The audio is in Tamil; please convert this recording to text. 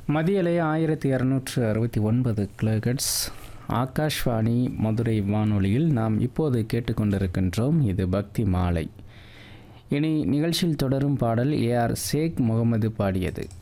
மதியலை 1269 கிலோஹெர்ட்ஸ் ஆகாஷ்வாணி மதுரை வானொலியில் நாம் இப்போது கேட்டுக்கொண்டிருக்கின்றோம். இது பக்தி மாலை. இனி நிகழ்ச்சியில் தொடரும் பாடல் ஏஆர் ஷேக் முகமது பாடியது.